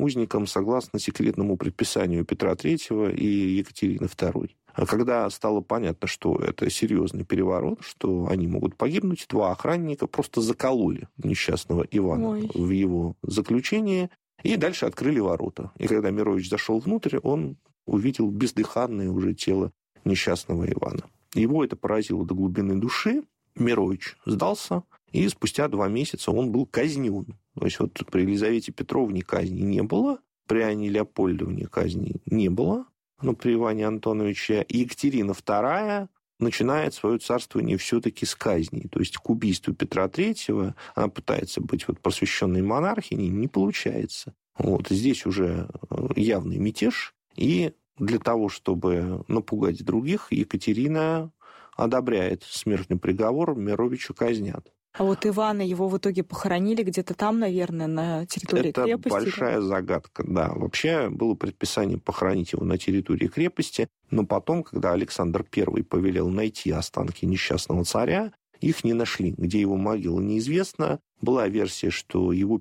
узником согласно секретному предписанию Петра III и Екатерины II. А когда стало понятно, что это серьезный переворот, что они могут погибнуть, 2 охранника просто закололи несчастного Ивана в его заключении и дальше открыли ворота. И когда Мирович зашел внутрь, он увидел бездыханное уже тело несчастного Ивана. Его это поразило до глубины души. Мирович сдался, и спустя 2 месяца он был казнен. То есть вот при Елизавете Петровне казни не было, при Анне Леопольдовне казни не было, но при Иване Антоновиче Екатерина II начинает свое царствование все-таки с казней. То есть к убийству Петра III она пытается быть вот просвещенной монархиней, не получается. Вот здесь уже явный мятеж, и для того, чтобы напугать других, Екатерина одобряет смертный приговор, Мировича казнят. А вот Ивана, его в итоге похоронили где-то там, наверное, на территории крепости? Это большая загадка, да. Вообще было предписание похоронить его на территории крепости, но потом, когда Александр I повелел найти останки несчастного царя, их не нашли. Где его могила, неизвестно. Была версия, что его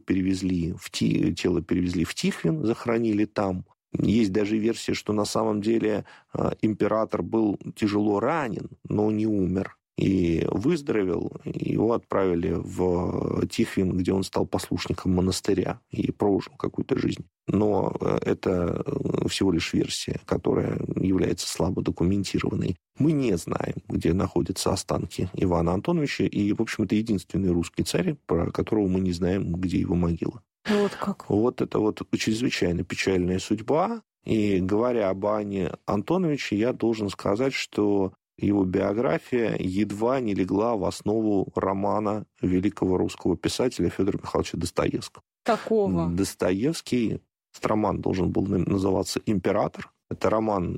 тело перевезли в Тихвин, захоронили там. Есть даже версия, что на самом деле император был тяжело ранен, но не умер. И выздоровел, его отправили в Тихвин, где он стал послушником монастыря и прожил какую-то жизнь. Но это всего лишь версия, которая является слабо документированной. Мы не знаем, где находятся останки Ивана Антоновича, и, в общем, это единственный русский царь, про которого мы не знаем, где его могила. Вот как. Вот это вот чрезвычайно печальная судьба. И говоря об Иване Антоновиче, я должен сказать, что его биография едва не легла в основу романа великого русского писателя Федора Михайловича Достоевского. Какого? Достоевский, этот роман должен был называться «Император». Это роман,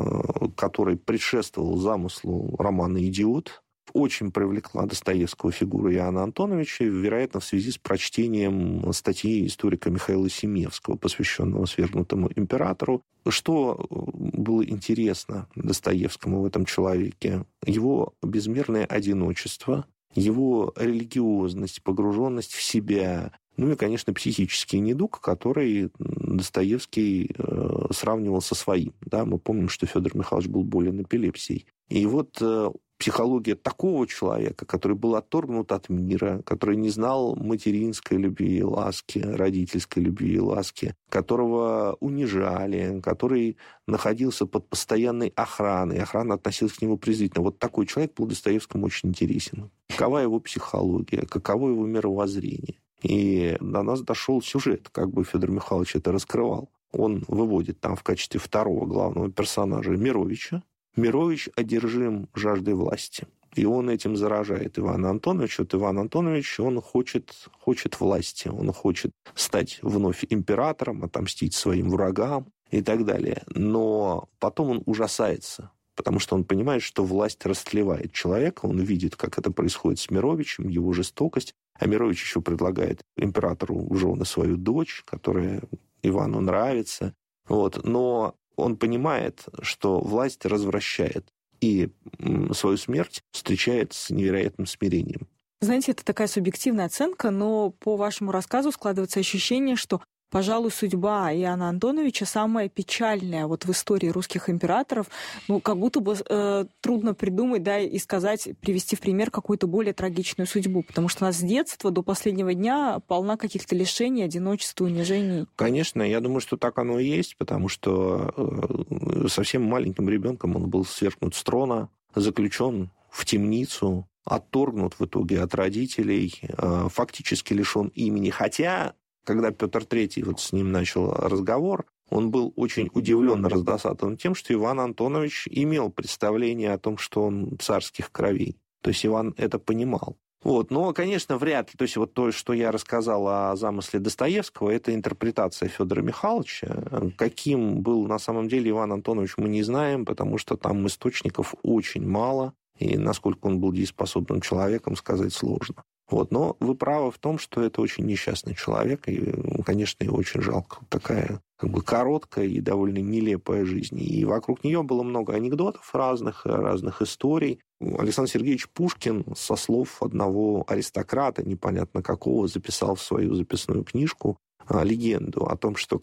который предшествовал замыслу романа «Идиот». Очень привлекла Достоевского фигура Иоанна Антоновича, вероятно, в связи с прочтением статьи историка Михаила Семевского, посвященного свергнутому императору. Что было интересно Достоевскому в этом человеке? Его безмерное одиночество, его религиозность, погруженность в себя, ну и, конечно, психический недуг, который Достоевский сравнивал со своим. Да, мы помним, что Федор Михайлович был болен эпилепсией. И вот психология такого человека, который был отторгнут от мира, который не знал материнской любви и ласки, родительской любви и ласки, которого унижали, который находился под постоянной охраной, охрана относилась к нему презрительно. Вот такой человек был Достоевскому очень интересен. Какова его психология, каково его мировоззрение. И до нас дошел сюжет, как бы Федор Михайлович это раскрывал. Он выводит там в качестве второго главного персонажа Мировича. Мирович одержим жаждой власти. И он этим заражает Ивана Антоновича. Вот Иван Антонович, он хочет власти, он хочет стать вновь императором, отомстить своим врагам и так далее. Но потом он ужасается, потому что он понимает, что власть растлевает человека, он видит, как это происходит с Мировичем, его жестокость. А Мирович еще предлагает императору в жены свою дочь, которая Ивану нравится. Вот. Но он понимает, что власть развращает, и свою смерть встречает с невероятным смирением. Знаете, это такая субъективная оценка, но по вашему рассказу складывается ощущение, что, пожалуй, судьба Иоанна Антоновича самая печальная вот в истории русских императоров. Ну, как будто бы трудно придумать, да, и сказать, привести в пример какую-то более трагичную судьбу, потому что у нас с детства до последнего дня полна каких-то лишений, одиночества, унижений. Конечно, я думаю, что так оно и есть, потому что совсем маленьким ребенком он был свергнут с трона, заключен в темницу, отторгнут в итоге от родителей, фактически лишен имени, хотя когда Петр III вот с ним начал разговор, он был очень удивлен и раздосадован тем, что Иван Антонович имел представление о том, что он царских кровей. То есть Иван это понимал. Вот. Но, конечно, вряд ли. То есть вот то, что я рассказал о замысле Достоевского, это интерпретация Федора Михайловича. Каким был на самом деле Иван Антонович, мы не знаем, потому что там источников очень мало, и насколько он был дееспособным человеком, сказать сложно. Вот. Но вы правы в том, что это очень несчастный человек, и, конечно, его очень жалко. Такая как бы короткая и довольно нелепая жизнь. И вокруг нее было много анекдотов разных историй. Александр Сергеевич Пушкин со слов одного аристократа, непонятно какого, записал в свою записную книжку легенду о том, что